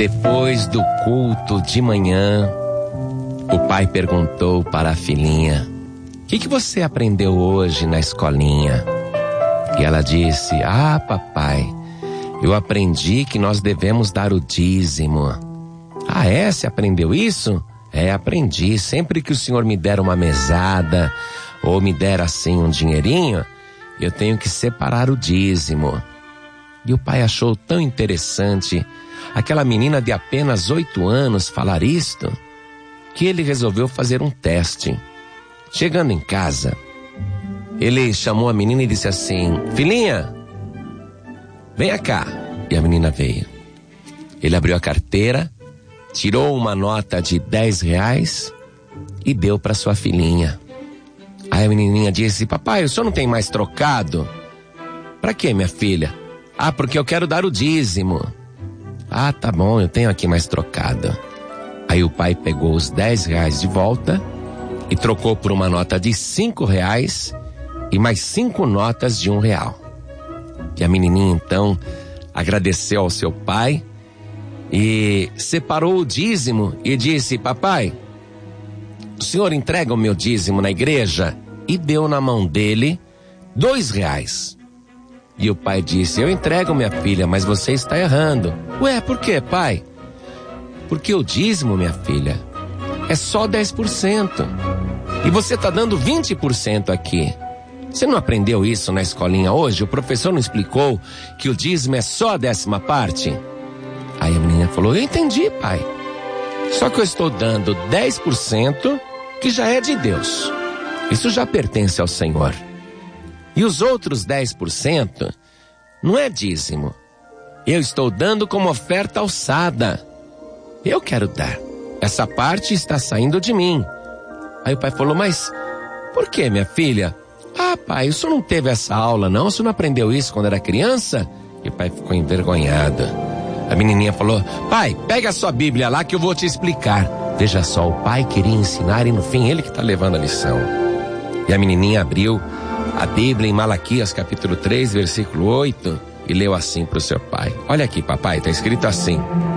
Depois do culto de manhã, o pai perguntou para a filhinha: o que você aprendeu hoje na escolinha? E ela disse: ah, papai, eu aprendi que nós devemos dar o dízimo. Ah, é? Você aprendeu isso? É, aprendi. Sempre que o senhor me der uma mesada, ou me der assim um dinheirinho, eu tenho que separar o dízimo. E o pai achou tão interessante aquela menina de apenas 8 anos falar isto, que ele resolveu fazer um teste. Chegando em casa, ele chamou a menina e disse assim: filhinha, venha cá. E a menina veio. Ele abriu a carteira, tirou uma nota de R$10 e deu para sua filhinha. Aí a menininha disse: papai, o senhor não tem mais trocado? Para quê, minha filha? Ah, porque eu quero dar o dízimo. Ah, tá bom, eu tenho aqui mais trocado. Aí o pai pegou os R$10 de volta e trocou por uma nota de R$5 e mais 5 notas de R$1. E a menininha então agradeceu ao seu pai e separou o dízimo e disse: papai, o senhor entrega o meu dízimo na igreja? E deu na mão dele R$2. E o pai disse: eu entrego, minha filha, mas você está errando. Ué, por quê, pai? Porque o dízimo, minha filha, é só 10%. E você está dando 20% aqui. Você não aprendeu isso na escolinha hoje? O professor não explicou que o dízimo é só a 10ª parte? Aí a menina falou: eu entendi, pai. Só que eu estou dando 10% que já é de Deus. Isso já pertence ao Senhor. E os outros 10% não é dízimo. Eu estou dando como oferta alçada. Eu quero dar. Essa parte está saindo de mim. Aí o pai falou: mas por que, minha filha? Ah, pai, o senhor não teve essa aula não? O senhor não aprendeu isso quando era criança? E o pai ficou envergonhado. A menininha falou: pai, pega a sua Bíblia lá que eu vou te explicar. Veja só, o pai queria ensinar e no fim ele que está levando a lição. E a menininha abriu a Bíblia em Malaquias capítulo 3, versículo 8 e leu assim para o seu pai: olha aqui, papai, está escrito assim: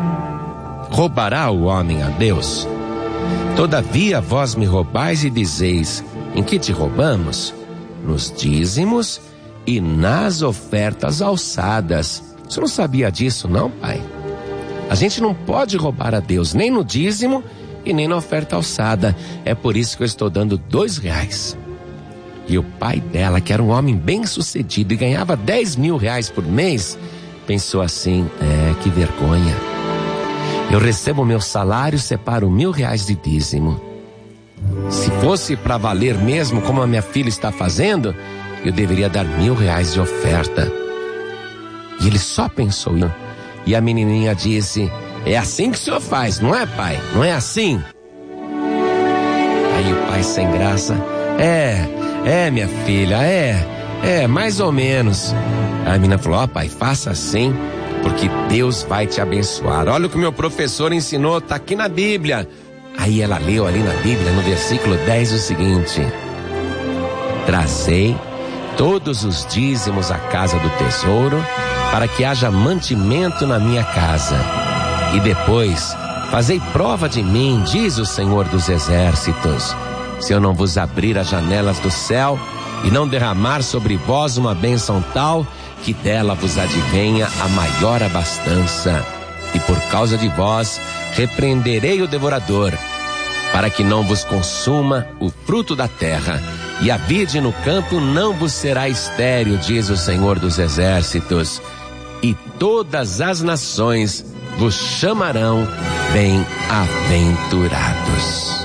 roubará o homem a Deus? Todavia vós me roubais e dizeis: em que te roubamos? Nos dízimos e nas ofertas alçadas. Você não sabia disso não, pai? A gente não pode roubar a Deus, nem no dízimo e nem na oferta alçada. É por isso que eu estou dando R$2. E o pai dela, que era um homem bem sucedido e ganhava R$10.000 por mês, pensou assim: que vergonha. Eu recebo meu salário, separo R$1.000 de dízimo. Se fosse para valer mesmo, como a minha filha está fazendo, eu deveria dar R$1.000 de oferta. E ele só pensou. E a menininha disse: é assim que o senhor faz, não é, pai? Não é assim? Aí o pai, sem graça: minha filha, mais ou menos. A menina falou: ó, pai, faça assim, porque Deus vai te abençoar. Olha o que o meu professor ensinou, tá aqui na Bíblia. Aí ela leu ali na Bíblia, no versículo 10, o seguinte: trazei todos os dízimos à casa do tesouro, para que haja mantimento na minha casa. E depois, fazei prova de mim, diz o Senhor dos Exércitos, se eu não vos abrir as janelas do céu e não derramar sobre vós uma bênção tal, que dela vos advenha a maior abastança. E por causa de vós, repreenderei o devorador, para que não vos consuma o fruto da terra, e a vide no campo não vos será estéril, diz o Senhor dos Exércitos, e todas as nações vos chamarão bem-aventurados.